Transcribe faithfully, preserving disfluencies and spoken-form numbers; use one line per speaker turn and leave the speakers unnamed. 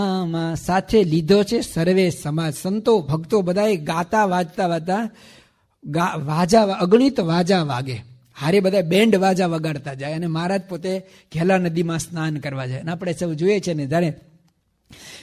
સાથે લીધો છે સર્વે સમાજ. સંતો ભક્તો બધાએ ગાતા વાજતા વાજતા વાજા અગણિત વાજા વાગે, હારે બધા બેન્ડ વાજા વગાડતા જાય અને મહારાજ પોતે ઘેલા નદીમાં સ્નાન કરવા જાય. અને આપણે સૌ જોઈએ છે ને, જ્યારે